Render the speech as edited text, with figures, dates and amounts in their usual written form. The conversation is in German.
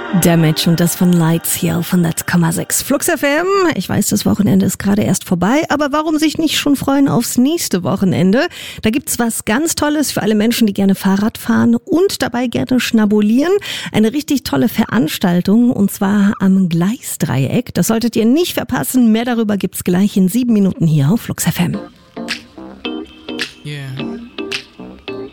Damage und das von Lights hier auf 100,6 Flux FM. Ich weiß, das Wochenende ist gerade erst vorbei, aber warum sich nicht schon freuen aufs nächste Wochenende? Da gibt's was ganz Tolles für alle Menschen, die gerne Fahrrad fahren und dabei gerne schnabulieren. Eine richtig tolle Veranstaltung und zwar am Gleisdreieck. Das solltet ihr nicht verpassen. Mehr darüber gibt's gleich in 7 Minuten hier auf Flux FM.